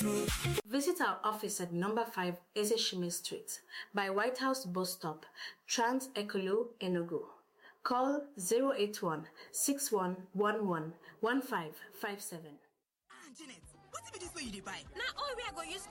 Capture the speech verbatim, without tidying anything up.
Visit our office at number five Ezeshime Street by White House Bus Stop, Trans Ekolo, Enugu. Call zero eight one, six one one one, one five five seven. Ah, Janet, what if it is where you buy? Now all we are going to use